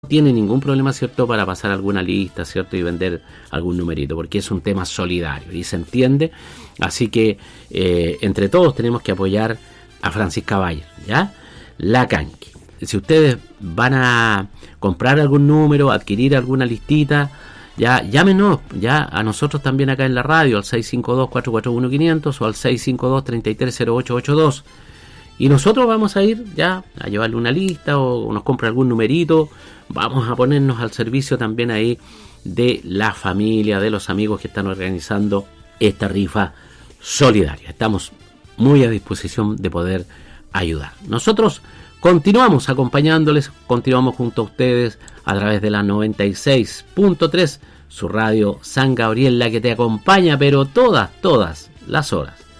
tiene ningún problema, ¿cierto?, para pasar alguna lista, ¿cierto?, y vender algún numerito, porque es un tema solidario y se entiende. Así que entre todos tenemos que apoyar a Francisca Bayer, ¿ya? La Canqui. Si ustedes van a comprar algún número, adquirir alguna listita, ya llámenos ya a nosotros también acá en la radio al 652-441-500 o al 652-330882. Y nosotros vamos a ir ya a llevarle una lista o nos compra algún numerito. Vamos a ponernos al servicio también ahí de la familia, de los amigos que están organizando esta rifa solidaria. Estamos muy a disposición de poder ayudar. Nosotros continuamos acompañándoles, continuamos junto a ustedes a través de la 96.3, su radio San Gabriel, la que te acompaña, pero todas las horas.